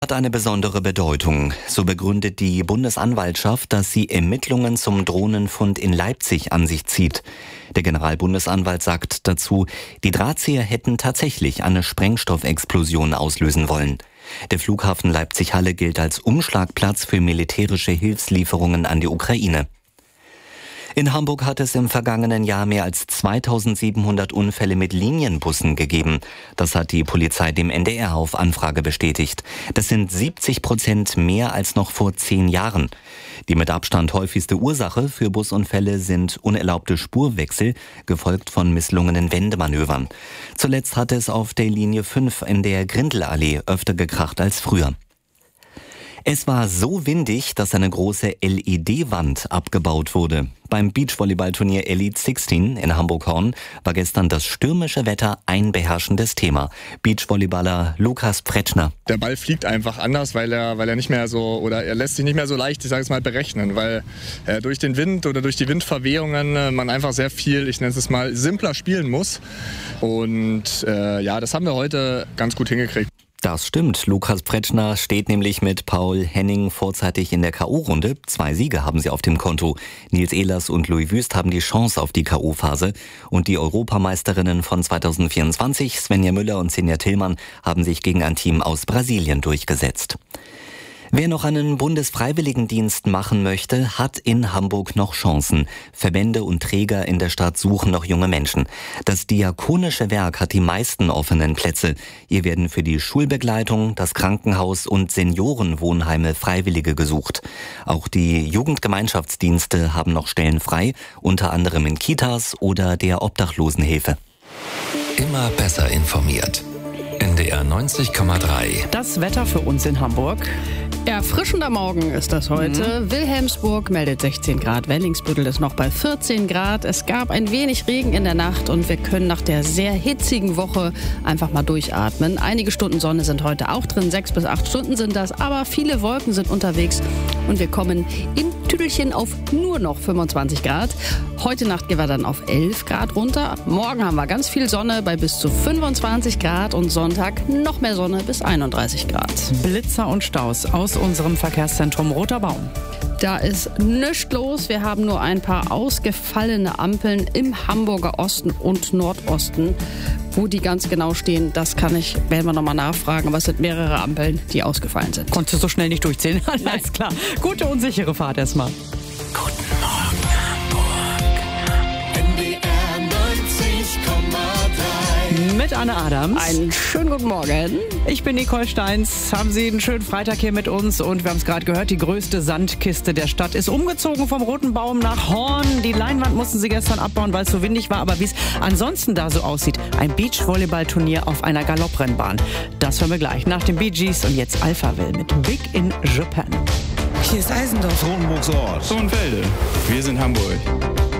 hat eine besondere Bedeutung. So begründet die Bundesanwaltschaft, dass sie Ermittlungen zum Drohnenfund in Leipzig an sich zieht. Der Generalbundesanwalt sagt dazu, die Drahtzieher hätten tatsächlich eine Sprengstoffexplosion auslösen wollen. Der Flughafen Leipzig-Halle gilt als Umschlagplatz für militärische Hilfslieferungen an die Ukraine. In Hamburg hat es im vergangenen Jahr mehr als 2700 Unfälle mit Linienbussen gegeben. Das hat die Polizei dem NDR auf Anfrage bestätigt. Das sind 70% mehr als noch vor 10 Jahren. Die mit Abstand häufigste Ursache für Busunfälle sind unerlaubte Spurwechsel, gefolgt von misslungenen Wendemanövern. Zuletzt hatte es auf der Linie 5 in der Grindelallee öfter gekracht als früher. Es war so windig, dass eine große LED-Wand abgebaut wurde. Beim Beachvolleyballturnier Elite 16 in Hamburg-Horn war gestern das stürmische Wetter ein beherrschendes Thema. Beachvolleyballer Lukas Pretschner. Der Ball fliegt einfach anders, weil er nicht mehr so, oder er lässt sich nicht mehr so leicht, ich sage es mal, berechnen, weil durch den Wind oder durch die Windverwehungen man einfach sehr viel, ich nenne es mal, simpler spielen muss. Und das haben wir heute ganz gut hingekriegt. Das stimmt. Lukas Pretschner steht nämlich mit Paul Henning vorzeitig in der K.O.-Runde. 2 Siege haben sie auf dem Konto. Nils Ehlers und Louis Wüst haben die Chance auf die K.O.-Phase. Und die Europameisterinnen von 2024, Svenja Müller und Sinja Tillmann, haben sich gegen ein Team aus Brasilien durchgesetzt. Wer noch einen Bundesfreiwilligendienst machen möchte, hat in Hamburg noch Chancen. Verbände und Träger in der Stadt suchen noch junge Menschen. Das Diakonische Werk hat die meisten offenen Plätze. Hier werden für die Schulbegleitung, das Krankenhaus und Seniorenwohnheime Freiwillige gesucht. Auch die Jugendgemeinschaftsdienste haben noch Stellen frei, unter anderem in Kitas oder der Obdachlosenhilfe. Immer besser informiert. NDR 90,3. Das Wetter für uns in Hamburg. Erfrischender Morgen ist das heute. Wilhelmsburg meldet 16 Grad, Wellingsbüttel ist noch bei 14 Grad. Es gab ein wenig Regen in der Nacht und wir können nach der sehr hitzigen Woche einfach mal durchatmen. Einige Stunden Sonne sind heute auch drin, 6 bis 8 Stunden sind das, aber viele Wolken sind unterwegs und wir kommen in Tüdelchen auf nur noch 25 Grad. Heute Nacht gehen wir dann auf 11 Grad runter. Morgen haben wir ganz viel Sonne bei bis zu 25 Grad und Sonntag noch mehr Sonne bis 31 Grad. Blitzer und Staus aus unserem Verkehrszentrum Roter Baum. Da ist nichts los. Wir haben nur ein paar ausgefallene Ampeln im Hamburger Osten und Nordosten. Wo die ganz genau stehen, werden wir nochmal nachfragen. Aber es sind mehrere Ampeln, die ausgefallen sind. Konntest du so schnell nicht durchzählen? Alles klar. Gute und sichere Fahrt erstmal. Guten Morgen, Hamburg. NDR 90,3. Mit Anne Adams. Einen schönen guten Morgen. Ich bin Nicole Steins. Haben Sie einen schönen Freitag hier mit uns. Und wir haben es gerade gehört, die größte Sandkiste der Stadt ist umgezogen vom Roten Baum nach Horn. Die Leinwand mussten sie gestern abbauen, weil es so windig war. Aber wie es ansonsten da so aussieht, ein Beachvolleyballturnier auf einer Galopprennbahn. Das hören wir gleich nach den Bee Gees und jetzt Alphaville mit Big in Japan. Hier ist Eisendorf. Kronenburgs Ort. Sohnfelde. Wir sind Hamburg.